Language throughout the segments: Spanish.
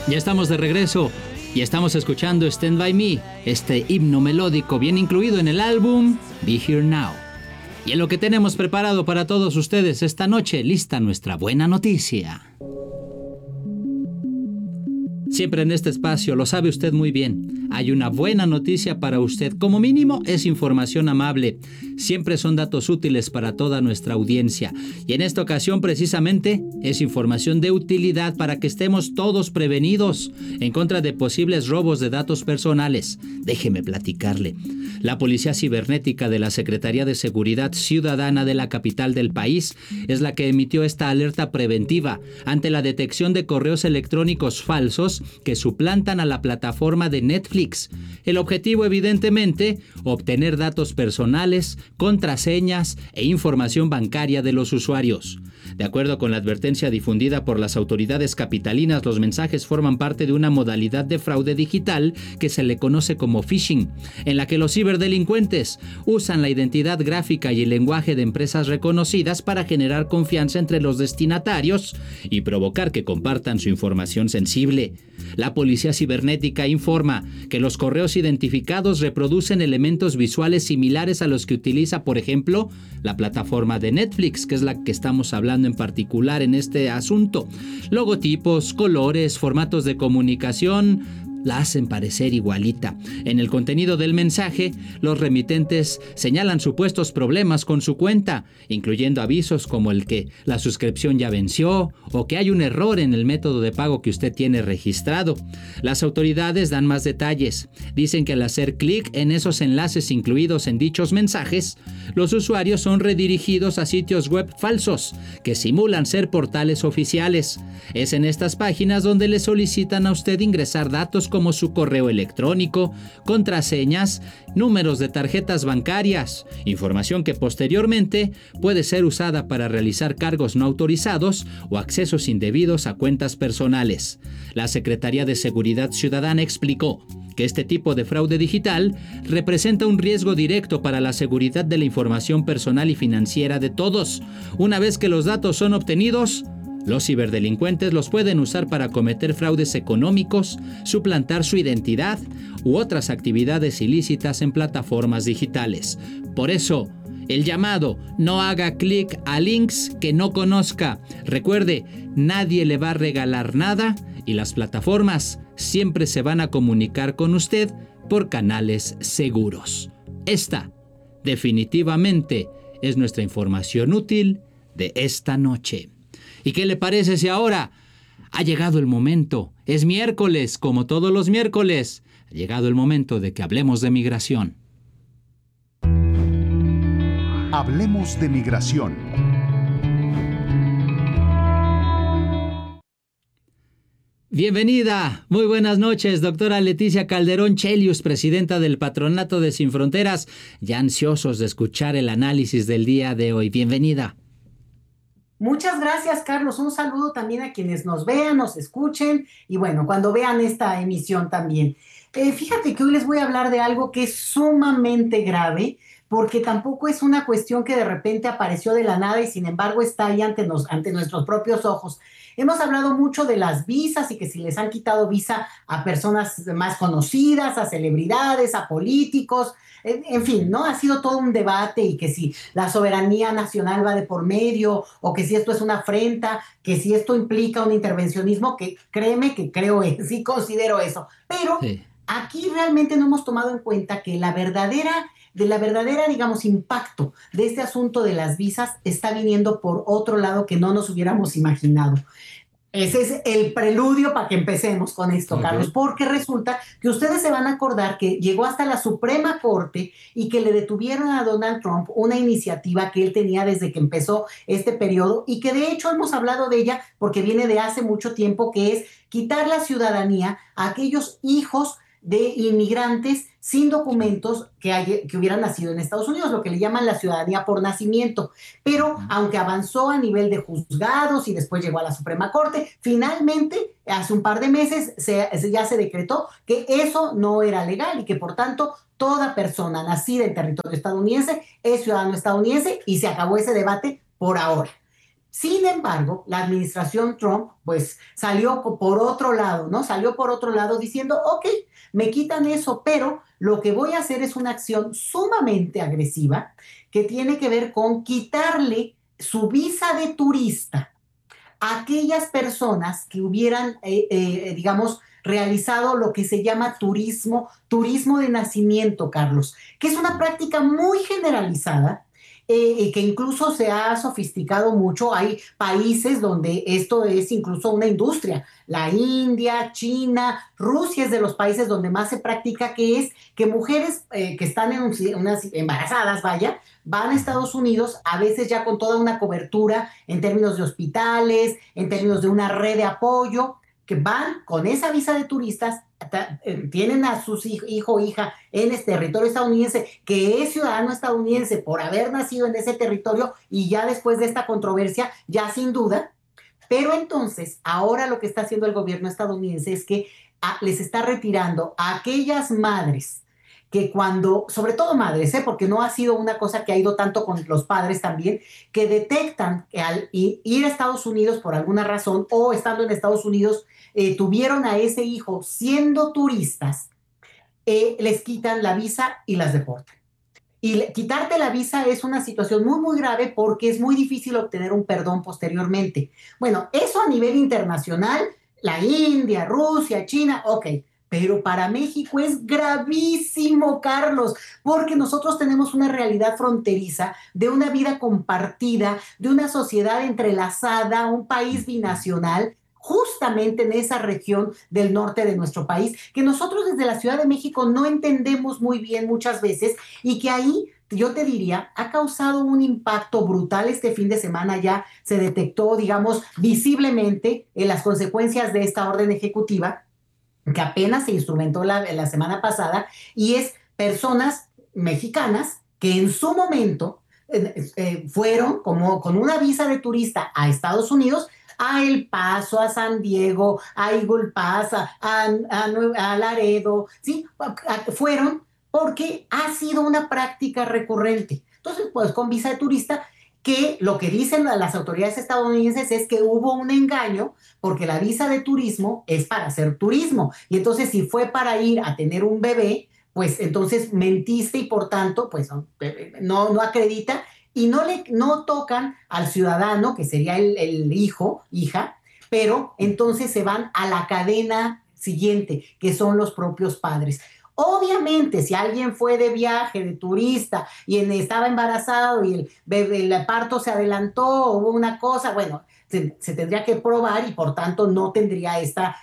Ya estamos de regreso y estamos escuchando Stand By Me, este himno melódico bien incluido en el álbum Be Here Now. Y en lo que tenemos preparado para todos ustedes esta noche, lista nuestra buena noticia. Siempre en este espacio, lo sabe usted muy bien, hay una buena noticia para usted. Como mínimo es información amable. Siempre son datos útiles para toda nuestra audiencia. Y en esta ocasión precisamente es información de utilidad para que estemos todos prevenidos en contra de posibles robos de datos personales. Déjeme platicarle. La Policía Cibernética de la Secretaría de Seguridad Ciudadana de la capital del país es la que emitió esta alerta preventiva ante la detección de correos electrónicos falsos que suplantan a la plataforma de Netflix. El objetivo, evidentemente, obtener datos personales, contraseñas e información bancaria de los usuarios. De acuerdo con la advertencia difundida por las autoridades capitalinas, los mensajes forman parte de una modalidad de fraude digital que se le conoce como phishing, en la que los ciberdelincuentes usan la identidad gráfica y el lenguaje de empresas reconocidas para generar confianza entre los destinatarios y provocar que compartan su información sensible. La Policía Cibernética informa que los correos identificados reproducen elementos visuales similares a los que utiliza, por ejemplo, la plataforma de Netflix, que es la que estamos hablando en particular en este asunto. Logotipos, colores, formatos de comunicación la hacen parecer igualita. En el contenido del mensaje, los remitentes señalan supuestos problemas con su cuenta, incluyendo avisos como el que la suscripción ya venció o que hay un error en el método de pago que usted tiene registrado. Las autoridades dan más detalles. Dicen que al hacer clic en esos enlaces incluidos en dichos mensajes, los usuarios son redirigidos a sitios web falsos que simulan ser portales oficiales. Es en estas páginas donde le solicitan a usted ingresar datos como su correo electrónico, contraseñas, números de tarjetas bancarias, información que posteriormente puede ser usada para realizar cargos no autorizados o accesos indebidos a cuentas personales. La Secretaría de Seguridad Ciudadana explicó que este tipo de fraude digital representa un riesgo directo para la seguridad de la información personal y financiera de todos. Una vez que los datos son obtenidos, los ciberdelincuentes los pueden usar para cometer fraudes económicos, suplantar su identidad u otras actividades ilícitas en plataformas digitales. Por eso, el llamado: no haga clic a links que no conozca. Recuerde, nadie le va a regalar nada y las plataformas siempre se van a comunicar con usted por canales seguros. Esta, definitivamente, es nuestra información útil de esta noche. ¿Y qué le parece si ahora ha llegado el momento? Es miércoles, como todos los miércoles. Ha llegado el momento de que hablemos de migración. Hablemos de migración. Bienvenida, muy buenas noches, doctora Leticia Calderón Chelius, presidenta del Patronato de Sin Fronteras, ya ansiosos de escuchar el análisis del día de hoy. Bienvenida. Muchas gracias, Carlos. Un saludo también a quienes nos vean, nos escuchen y bueno, cuando vean esta emisión también. Fíjate que hoy les voy a hablar de algo que es sumamente grave, porque tampoco es una cuestión que de repente apareció de la nada y sin embargo está ahí ante nuestros propios ojos. Hemos hablado mucho de las visas y que si les han quitado visa a personas más conocidas, a celebridades, a políticos, en fin, ¿no? Ha sido todo un debate y que si la soberanía nacional va de por medio o que si esto es una afrenta, que si esto implica un intervencionismo, que créeme que creo, sí considero eso. Pero sí, aquí realmente no hemos tomado en cuenta que la verdadera, digamos, impacto de este asunto de las visas está viniendo por otro lado que no nos hubiéramos imaginado. Ese es el preludio para que empecemos con esto, okay, Carlos, porque resulta que ustedes se van a acordar que llegó hasta la Suprema Corte y que le detuvieron a Donald Trump una iniciativa que él tenía desde que empezó este periodo y que de hecho hemos hablado de ella porque viene de hace mucho tiempo, que es quitar la ciudadanía a aquellos hijos de inmigrantes sin documentos que hubieran nacido en Estados Unidos, lo que le llaman la ciudadanía por nacimiento. Pero aunque avanzó a nivel de juzgados y después llegó a la Suprema Corte, finalmente, hace un par de meses, ya se decretó que eso no era legal y que por tanto toda persona nacida en territorio estadounidense es ciudadano estadounidense y se acabó ese debate por ahora. Sin embargo, la administración Trump, pues salió por otro lado, ¿no? Salió por otro lado diciendo, ok, me quitan eso, pero lo que voy a hacer es una acción sumamente agresiva que tiene que ver con quitarle su visa de turista a aquellas personas que hubieran, digamos, realizado lo que se llama turismo de nacimiento, Carlos, que es una práctica muy generalizada y que incluso se ha sofisticado mucho. Hay países donde esto es incluso una industria. La India, China, Rusia es de los países donde más se practica, que es que mujeres que están unas embarazadas, vaya, van a Estados Unidos, a veces ya con toda una cobertura en términos de hospitales, en términos de una red de apoyo, que van con esa visa de turistas, tienen a sus hijo o hija en este territorio estadounidense, que es ciudadano estadounidense por haber nacido en ese territorio, y ya después de esta controversia, ya sin duda, pero entonces ahora lo que está haciendo el gobierno estadounidense es que les está retirando a aquellas madres que cuando, sobre todo madres, porque no ha sido una cosa que ha ido tanto con los padres también, que detectan que al ir a Estados Unidos por alguna razón o estando en Estados Unidos tuvieron a ese hijo siendo turistas, les quitan la visa y las deportan. Y quitarte la visa es una situación muy, muy grave porque es muy difícil obtener un perdón posteriormente. Bueno, eso a nivel internacional, la India, Rusia, China, ok. Pero para México es gravísimo, Carlos, porque nosotros tenemos una realidad fronteriza de una vida compartida, de una sociedad entrelazada, un país binacional, justamente en esa región del norte de nuestro país, que nosotros desde la Ciudad de México no entendemos muy bien muchas veces, y que ahí yo te diría, ha causado un impacto brutal. Este fin de semana ya se detectó, digamos, visiblemente en las consecuencias de esta orden ejecutiva que apenas se instrumentó la semana pasada, y es personas mexicanas que en su momento fueron como con una visa de turista a Estados Unidos, a El Paso, a San Diego, a Eagle Pass, a Laredo, ¿sí? Fueron porque ha sido una práctica recurrente. Entonces, pues con visa de turista, que lo que dicen las autoridades estadounidenses es que hubo un engaño, porque la visa de turismo es para hacer turismo. Y entonces, si fue para ir a tener un bebé, pues entonces mentiste, y por tanto, pues no acredita, y no tocan al ciudadano, que sería el hijo, hija, pero entonces se van a la cadena siguiente, que son los propios padres. Obviamente, si alguien fue de viaje, de turista, y estaba embarazado y el parto se adelantó, hubo una cosa, bueno, se tendría que probar, y por tanto no tendría esta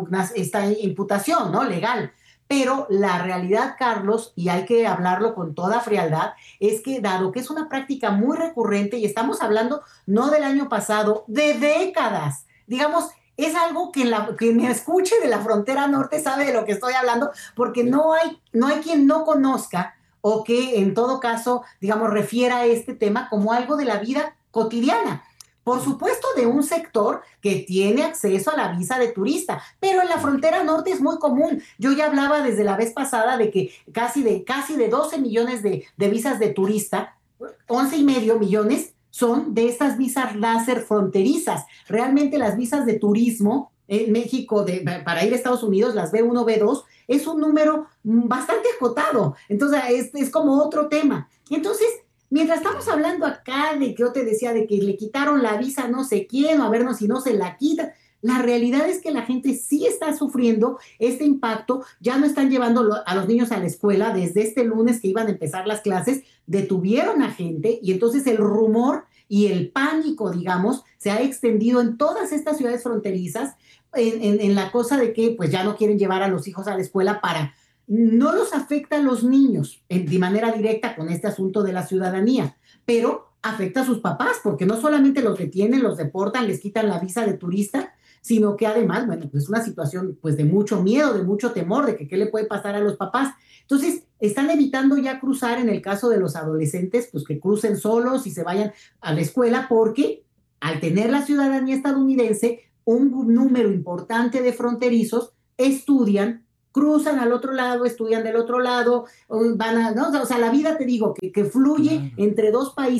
imputación, ¿no? Legal. Pero la realidad, Carlos, y hay que hablarlo con toda frialdad, es que dado que es una práctica muy recurrente, y estamos hablando no del año pasado, de décadas, digamos, es algo que que me escuche de la frontera norte sabe de lo que estoy hablando, porque no hay quien no conozca, o que en todo caso, digamos, refiera a este tema como algo de la vida cotidiana. Por supuesto, de un sector que tiene acceso a la visa de turista, pero en la frontera norte es muy común. Yo ya hablaba desde la vez pasada de que casi de 12 millones de visas de turista, 11,5 millones son de estas visas láser fronterizas. Realmente las visas de turismo en México para ir a Estados Unidos, las B1, B2, es un número bastante acotado. Entonces, es como otro tema. Entonces, mientras estamos hablando acá de que yo te decía de que le quitaron la visa a no sé quién, o a vernos si no se la quitan, la realidad es que la gente sí está sufriendo este impacto. Ya no están llevando a los niños a la escuela. Desde este lunes que iban a empezar las clases, detuvieron a gente, y entonces el rumor y el pánico, digamos, se ha extendido en todas estas ciudades fronterizas, en la cosa de que pues ya no quieren llevar a los hijos a la escuela para... No los afecta a los niños de manera directa con este asunto de la ciudadanía, pero afecta a sus papás, porque no solamente los detienen, los deportan, les quitan la visa de turista, sino que además, bueno, pues es una situación pues de mucho miedo, de mucho temor, de que qué le puede pasar a los papás. Entonces, están evitando ya cruzar, en el caso de los adolescentes, pues que crucen solos y se vayan a la escuela, porque al tener la ciudadanía estadounidense, un número importante de fronterizos estudian, cruzan al otro lado, estudian del otro lado, ¿no? O sea, la vida, te digo, que fluye Claro. entre dos países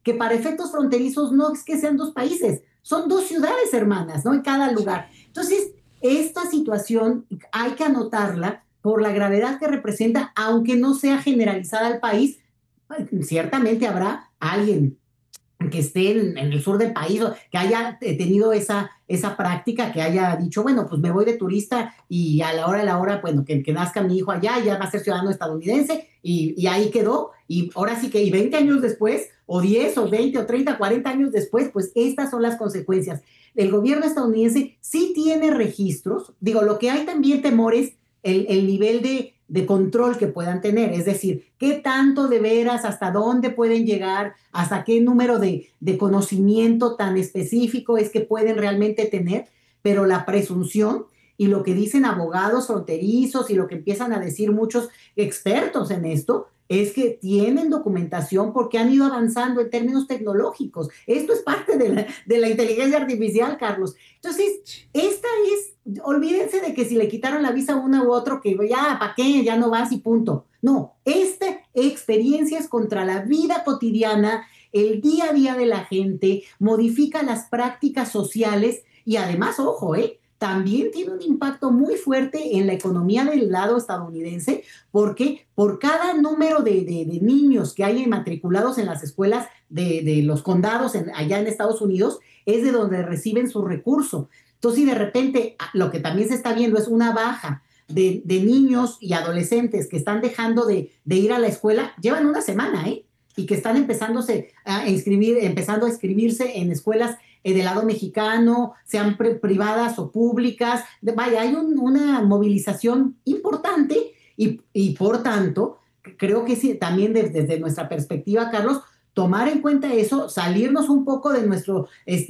que para efectos fronterizos no es que sean dos países, son dos ciudades hermanas, ¿no? En cada lugar. Entonces, esta situación hay que anotarla por la gravedad que representa, aunque no sea generalizada al país. Ciertamente habrá alguien que esté en el sur del país, o que haya tenido esa práctica, que haya dicho, bueno, pues me voy de turista y a la hora, bueno, que nazca mi hijo allá, ya va a ser ciudadano estadounidense y ahí quedó. Y ahora sí que, y 20 años después, o 10, o 20, o 30, 40 años después, pues estas son las consecuencias. El gobierno estadounidense sí tiene registros, digo, lo que hay también temor es el nivel de control que puedan tener, es decir, qué tanto de veras, hasta dónde pueden llegar, hasta qué número de conocimiento tan específico es que pueden realmente tener, pero la presunción y lo que dicen abogados fronterizos y lo que empiezan a decir muchos expertos en esto, es que tienen documentación porque han ido avanzando en términos tecnológicos. Esto es parte de la inteligencia artificial, Carlos. Entonces, esta es, olvídense de que si le quitaron la visa a uno u otro, que ya, ¿para qué? Ya no vas y punto. No, esta experiencia es contra la vida cotidiana, el día a día de la gente, modifica las prácticas sociales y además, ojo, también tiene un impacto muy fuerte en la economía del lado estadounidense, porque por cada número de niños que hay matriculados en las escuelas de los condados allá en Estados Unidos, es de donde reciben su recurso. Entonces, si de repente lo que también se está viendo es una baja de niños y adolescentes que están dejando de ir a la escuela, llevan una semana, y que están empezando a inscribirse en escuelas del lado mexicano, sean privadas o públicas. Vaya, hay una movilización importante y por tanto, creo que sí, también desde nuestra perspectiva, Carlos, tomar en cuenta eso, salirnos un poco de nuestro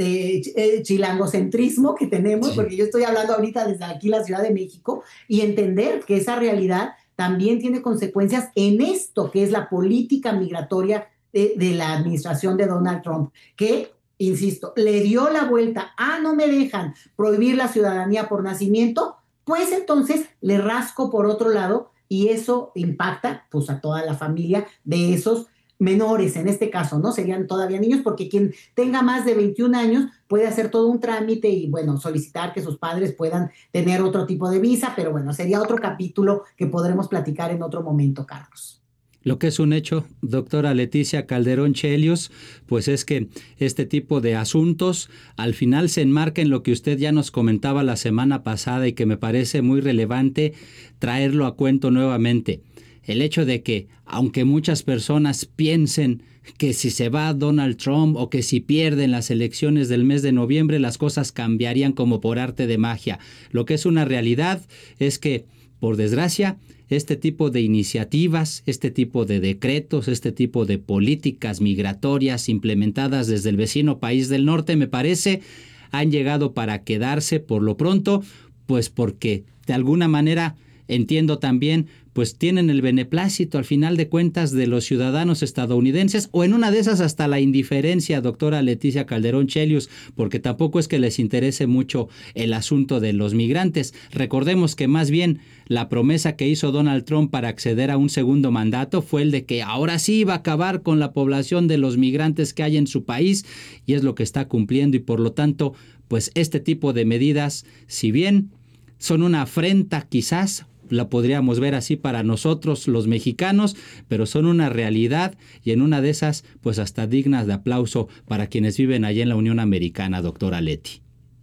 chilangocentrismo que tenemos, Sí. porque yo estoy hablando ahorita desde aquí, la Ciudad de México, y entender que esa realidad también tiene consecuencias en esto que es la política migratoria de la administración de Donald Trump, que, insisto, le dio la vuelta, no me dejan prohibir la ciudadanía por nacimiento, pues entonces le rasco por otro lado y eso impacta pues a toda la familia de esos menores, en este caso, ¿no? Serían todavía niños, porque quien tenga más de 21 años puede hacer todo un trámite y, bueno, solicitar que sus padres puedan tener otro tipo de visa, pero bueno, sería otro capítulo que podremos platicar en otro momento, Carlos. Lo que es un hecho, doctora Leticia Calderón Chelius, pues es que este tipo de asuntos al final se enmarca en lo que usted ya nos comentaba la semana pasada y que me parece muy relevante traerlo a cuento nuevamente. El hecho de que, aunque muchas personas piensen que si se va Donald Trump o que si pierden las elecciones del mes de noviembre, las cosas cambiarían como por arte de magia. Lo que es una realidad es que, por desgracia, este tipo de iniciativas, este tipo de decretos, este tipo de políticas migratorias implementadas desde el vecino país del norte, me parece, han llegado para quedarse por lo pronto, pues porque de alguna manera entiendo también, pues tienen el beneplácito al final de cuentas de los ciudadanos estadounidenses, o en una de esas hasta la indiferencia, doctora Leticia Calderón Chelius, porque tampoco es que les interese mucho el asunto de los migrantes. Recordemos que más bien la promesa que hizo Donald Trump para acceder a un segundo mandato fue el de que ahora sí iba a acabar con la población de los migrantes que hay en su país, y es lo que está cumpliendo, y por lo tanto, pues este tipo de medidas, si bien son una afrenta quizás, la podríamos ver así para nosotros los mexicanos, pero son una realidad y en una de esas pues hasta dignas de aplauso para quienes viven allá en la Unión Americana, doctora Leti.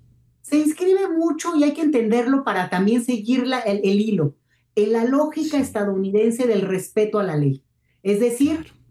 Se inscribe mucho y hay que entenderlo para también seguir el hilo, en la lógica estadounidense del respeto a la ley. Es decir, Claro.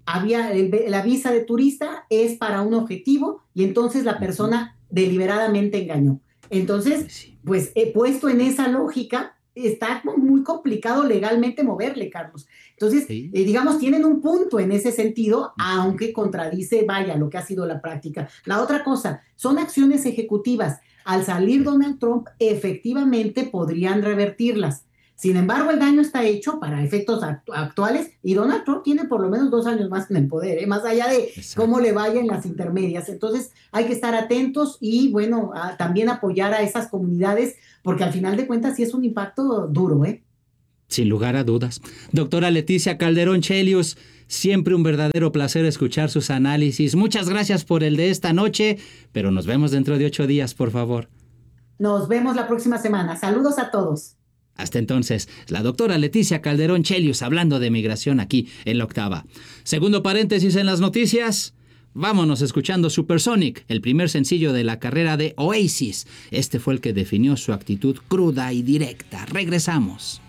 la visa de turista es para un objetivo y entonces la persona deliberadamente engañó. Entonces, Pues sí. pues puesto en esa lógica, está muy complicado legalmente moverle, Carlos. Entonces, Sí. digamos, tienen un punto en ese sentido, aunque contradice, vaya, lo que ha sido la práctica. La otra cosa, son acciones ejecutivas. Al salir Cierto. Donald Trump, efectivamente podrían revertirlas. Sin embargo, el daño está hecho para efectos actuales y Donald Trump tiene por lo menos 2 años más en el poder, más allá de cómo Exacto. le vaya en las intermedias. Entonces, hay que estar atentos y, bueno, también apoyar a esas comunidades, porque al final de cuentas sí es un impacto duro, ¿eh? Sin lugar a dudas. Doctora Leticia Calderón Chelius, siempre un verdadero placer escuchar sus análisis. Muchas gracias por el de esta noche, pero nos vemos dentro de 8 días, por favor. Nos vemos la próxima semana. Saludos a todos. Hasta entonces, la doctora Leticia Calderón Chelius hablando de migración aquí en La Octava. Segundo paréntesis en las noticias. Vámonos escuchando Supersonic, el primer sencillo de la carrera de Oasis. Este fue el que definió su actitud cruda y directa. Regresamos.